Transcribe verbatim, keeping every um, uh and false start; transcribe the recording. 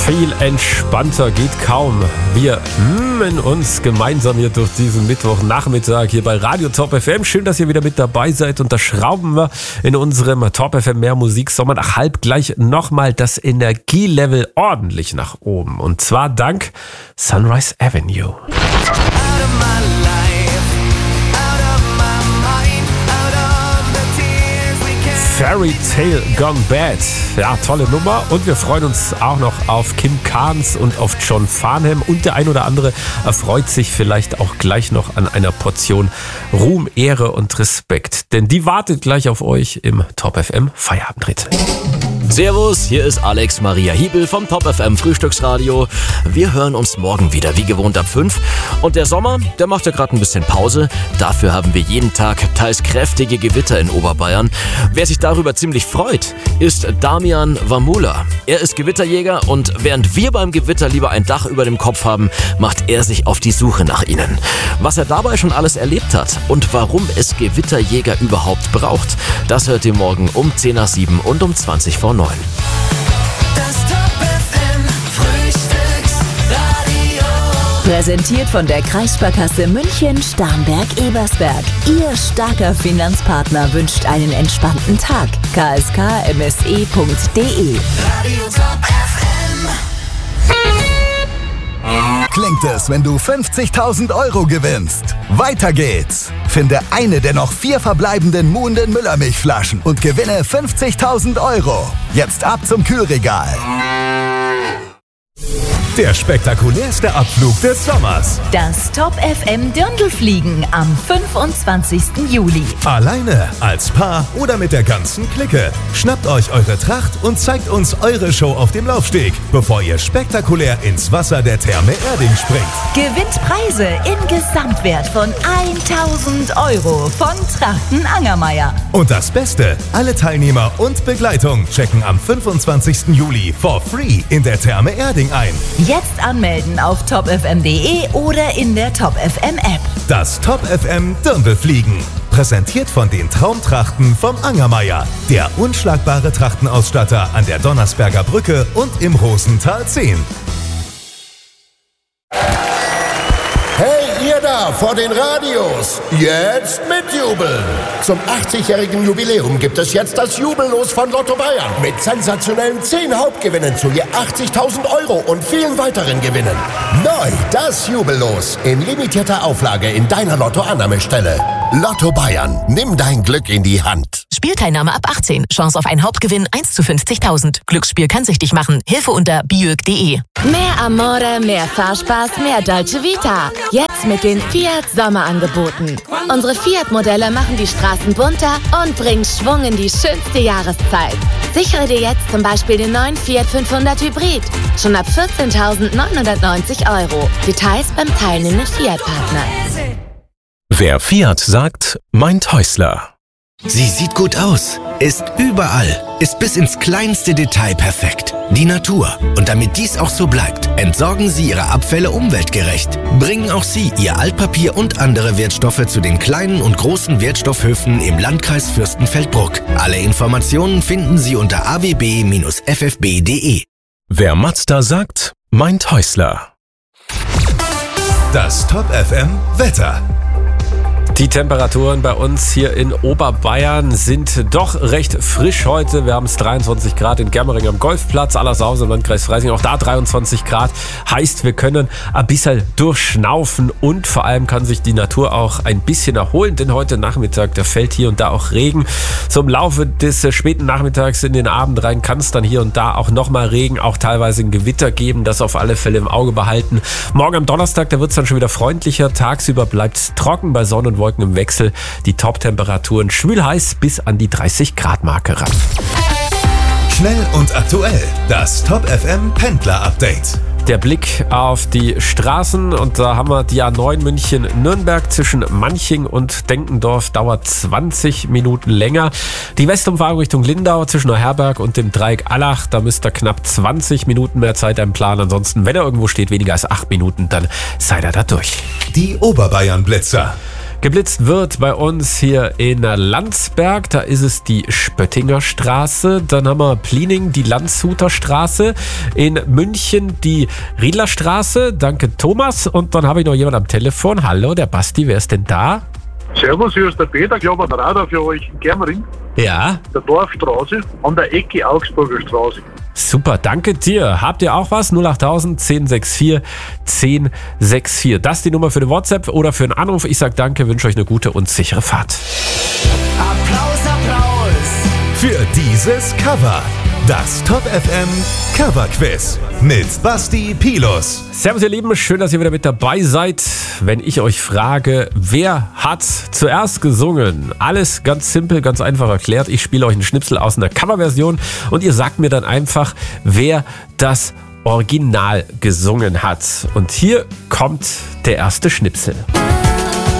Viel entspannter geht kaum. Wir mmen uns gemeinsam hier durch diesen Mittwochnachmittag hier bei Radio Top F M. Schön, dass ihr wieder mit dabei seid. Und da schrauben wir in unserem Top F M Mehr Musik Sommer nach halb gleich nochmal das Energielevel ordentlich nach oben. Und zwar dank Sunrise Avenue. Fairy Tale Gone Bad. Ja, tolle Nummer. Und wir freuen uns auch noch auf Kim Carnes und auf John Farnham. Und der ein oder andere erfreut sich vielleicht auch gleich noch an einer Portion Ruhm, Ehre und Respekt. Denn die wartet gleich auf euch im Top F M Feierabendritt. Servus, hier ist Alex Maria Hiebel vom Top F M Frühstücksradio. Wir hören uns morgen wieder, wie gewohnt ab fünf. Und der Sommer, der macht ja gerade ein bisschen Pause. Dafür haben wir jeden Tag teils kräftige Gewitter in Oberbayern. Wer sich darüber ziemlich freut, ist Damian Wamula. Er ist Gewitterjäger und während wir beim Gewitter lieber ein Dach über dem Kopf haben, macht er sich auf die Suche nach ihnen. Was er dabei schon alles erlebt hat und warum es Gewitterjäger überhaupt braucht, das hört ihr morgen um zehn nach sieben und um zwanzig vor neun. Das Top F M Frühstücksradio. Präsentiert von der Kreissparkasse München Starnberg-Ebersberg. Ihr starker Finanzpartner wünscht einen entspannten Tag. k s k m s e punkt d e. Radio Top F M. Klingt es, wenn du fünfzigtausend Euro gewinnst? Weiter geht's! Finde eine der noch vier verbleibenden Muhnden Müllermilchflaschen und gewinne fünfzigtausend Euro. Jetzt ab zum Kühlregal. Der spektakulärste Abflug des Sommers. Das Top F M Dirndlfliegen am fünfundzwanzigsten Juli. Alleine, als Paar oder mit der ganzen Clique. Schnappt euch eure Tracht und zeigt uns eure Show auf dem Laufsteg, bevor ihr spektakulär ins Wasser der Therme Erding springt. Gewinnt Preise im Gesamtwert von tausend Euro von Trachten Angermeier. Und das Beste, alle Teilnehmer und Begleitung checken am fünfundzwanzigsten Juli for free in der Therme Erding ein. Jetzt anmelden auf top f m punkt d e oder in der Top F M App. Das Top F M Dirndlfliegen. Präsentiert von den Traumtrachten vom Angermeier. Der unschlagbare Trachtenausstatter an der Donnersberger Brücke und im Rosental zehn. Hey, ihr da vor den Radios, jetzt mitjubeln! Zum achtzigjährigen Jubiläum gibt es jetzt das Jubellos von Lotto Bayern. Mit sensationellen zehn Hauptgewinnen zu je achtzigtausend Euro und vielen weiteren Gewinnen. Neu das Jubellos in limitierter Auflage in deiner Lotto-Annahmestelle. Lotto Bayern, nimm dein Glück in die Hand. Spielteilnahme ab achtzehn. Chance auf einen Hauptgewinn eins zu fünfzigtausend. Glücksspiel kann süchtig machen. Hilfe unter biög punkt d e. Mehr Amore, mehr Fahrspaß, mehr Dolce Vita. Jetzt mit den Fiat Sommerangeboten. Unsere Fiat-Modelle machen die Straßen bunter und bringen Schwung in die schönste Jahreszeit. Sichere dir jetzt zum Beispiel den neuen Fiat fünfhundert Hybrid. Schon ab vierzehntausendneunhundertneunzig Euro. Details beim teilnehmenden Fiat-Partner. Wer Fiat sagt, meint Häusler. Sie sieht gut aus, ist überall, ist bis ins kleinste Detail perfekt. Die Natur. Und damit dies auch so bleibt, entsorgen Sie Ihre Abfälle umweltgerecht. Bringen auch Sie Ihr Altpapier und andere Wertstoffe zu den kleinen und großen Wertstoffhöfen im Landkreis Fürstenfeldbruck. Alle Informationen finden Sie unter a w b Bindestrich f f b punkt d e. Wer Mazda sagt, meint Häusler. Das Top F M Wetter. Die Temperaturen bei uns hier in Oberbayern sind doch recht frisch heute. Wir haben es dreiundzwanzig Grad in Germering am Golfplatz, Allershausen im Landkreis Freising, auch da dreiundzwanzig Grad. Heißt, wir können ein bisschen durchschnaufen und vor allem kann sich die Natur auch ein bisschen erholen, denn heute Nachmittag, da fällt hier und da auch Regen. So im Laufe des späten Nachmittags in den Abend rein kann es dann hier und da auch nochmal Regen, auch teilweise ein Gewitter geben, das auf alle Fälle im Auge behalten. Morgen am Donnerstag, da wird es dann schon wieder freundlicher. Tagsüber bleibt es trocken bei Sonne und Wolken im Wechsel. Die Top-Temperaturen schwül heiß bis an die dreißig Grad Marke ran. Schnell und aktuell. Das Top F M Pendler-Update. Der Blick auf die Straßen und da haben wir die A neun München-Nürnberg zwischen Manching und Denkendorf dauert zwanzig Minuten länger. Die Westumfahrung Richtung Lindau zwischen Neuherberg und dem Dreieck Allach, da müsst ihr knapp zwanzig Minuten mehr Zeit im Plan. Ansonsten, wenn er irgendwo steht, weniger als acht Minuten, dann seid ihr da durch. Die Oberbayern-Blitzer. Geblitzt wird bei uns hier in Landsberg, da ist es die Spöttinger Straße. Dann haben wir Pliening, die Landshuter Straße. In München die Riedler Straße. Danke Thomas. Und dann habe ich noch jemanden am Telefon. Hallo, der Basti, wer ist denn da? Servus, hier ist der Peter, ich habe ein Radar für euch in Germering. Ja. Der Dorfstraße, an der Ecke Augsburger Straße. Super, danke dir. Habt ihr auch was? null achttausend, zehn sechs vier, zehn sechs vier. Das ist die Nummer für den WhatsApp oder für einen Anruf. Ich sage danke, wünsche euch eine gute und sichere Fahrt. Applaus, Applaus für dieses Cover. Das Top F M Cover Quiz mit Basti Pilus. Servus ihr Lieben, schön, dass ihr wieder mit dabei seid. Wenn ich euch frage, wer hat zuerst gesungen? Alles ganz simpel, ganz einfach erklärt. Ich spiele euch einen Schnipsel aus einer Coverversion und ihr sagt mir dann einfach, wer das Original gesungen hat. Und hier kommt der erste Schnipsel.